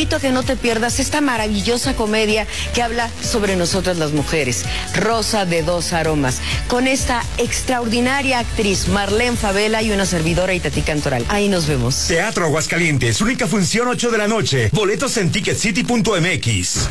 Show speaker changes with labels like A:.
A: invito a que no te pierdas esta maravillosa comedia que habla sobre nosotras las mujeres, Rosa de dos aromas, con esta extraordinaria actriz Marlene Favela y una servidora Itatí Cantoral. Ahí nos vemos.
B: Teatro Aguascalientes, única función 8 de la noche. Boletos en ticketcity.mx.